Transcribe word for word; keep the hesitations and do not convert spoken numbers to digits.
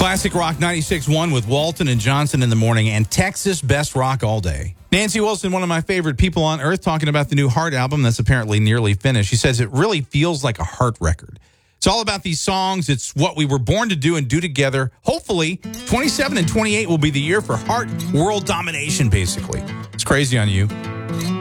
Classic Rock ninety-six point one with Walton and Johnson in the morning, and Texas Best Rock all day. Nancy Wilson, one of my favorite people on earth, talking about the new Heart album that's apparently nearly finished. She says it really feels like a Heart record. It's all about these songs. It's what we were born to do and do together. Hopefully, twenty-seven and twenty-eight will be the year for Heart world domination, basically. It's crazy on you.